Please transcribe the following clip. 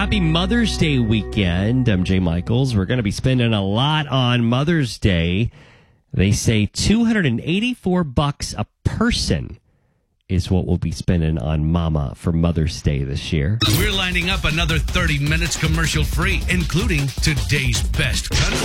Happy Mother's Day weekend. I'm Jay Michaels. We're going to be spending a lot on Mother's Day. They say $284 a person is what we'll be spending on Mama for Mother's Day this year. We're lining up another 30 minutes commercial free, including today's best country.